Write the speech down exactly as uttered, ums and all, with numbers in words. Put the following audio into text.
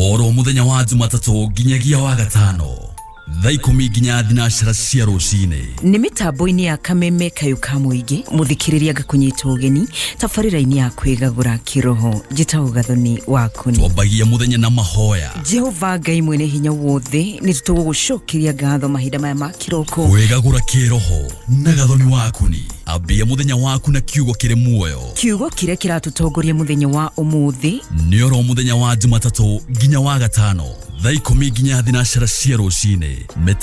oro muthenya wa Jumatatu nginyagia wa gatano thaa ikumi nginya thinashara cia rucine ni mitambo-ini ya Kameme Kayuka Muingi muthikiriria gakunyita ugeni tabarira-ini ya kwigagura kiroho njitagwo Gathoni Wakuni. twambagia muthenya na mahoya. Jehova Ngai mwene hinya wothe ni tugugucokeria ngatho mahinda maya ma kiroko kwigagura kiroho na Gathoni Wakuni. Ambia muthenya waku na kiugo kiri muoyo. Kiugo kiria kiratutongoria muthenya wa umuthi ni oro muthenya wa Jumatatu nginya wa gatano thaa ikumi nginya thinashara cia rucine.